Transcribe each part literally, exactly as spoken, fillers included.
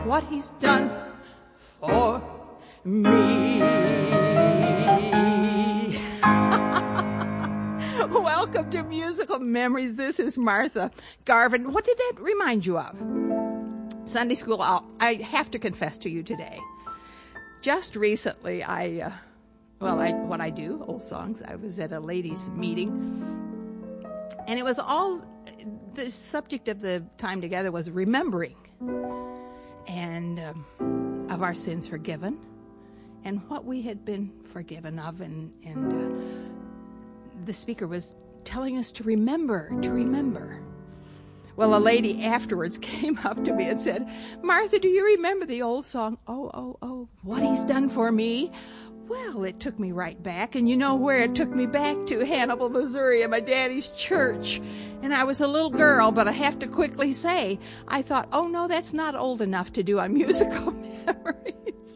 what he's done for me. Welcome to Musical Memories. This is Martha Garvin. What did that remind you of? Sunday school. I'll, I have to confess to you today. Just recently, I, uh, well, I, what I do, old songs, I was at a ladies' meeting, and it was all, the subject of the time together was remembering, and um, of our sins forgiven, and what we had been forgiven of, and, and uh, the speaker was telling us to remember, to remember. Well, a lady afterwards came up to me and said, Martha, do you remember the old song, Oh, oh, oh, what he's done for me? Well, it took me right back, and you know where it took me back to? Hannibal, Missouri, and my daddy's church. And I was a little girl, but I have to quickly say, I thought, oh, no, that's not old enough to do on Musical Memories.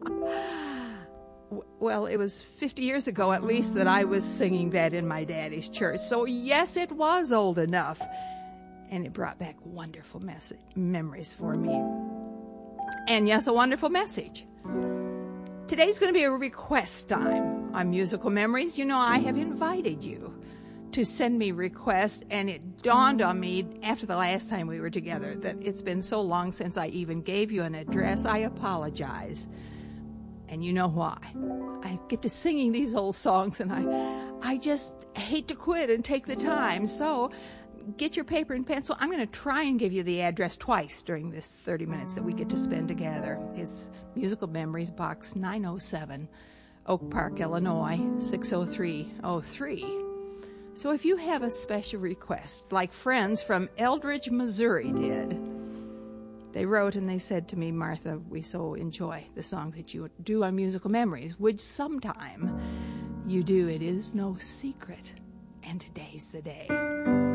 Well, it was fifty years ago at least that I was singing that in my daddy's church. So, yes, it was old enough. And it brought back wonderful message, memories for me. And yes, a wonderful message. Today's going to be a request time on Musical Memories. You know, I have invited you to send me requests, and it dawned on me after the last time we were together that it's been so long since I even gave you an address. I apologize. And you know why. I get to singing these old songs, and I, I just hate to quit and take the time. So get your paper and pencil. I'm going to try and give you the address twice during this thirty minutes that we get to spend together. It's Musical Memories, Box nine oh seven, Oak Park, Illinois, six oh three oh three. So if you have a special request, like friends from Eldridge, Missouri did, they wrote and they said to me, Martha, we so enjoy the songs that you do on Musical Memories. Would sometime you do It Is No Secret? And today's the day.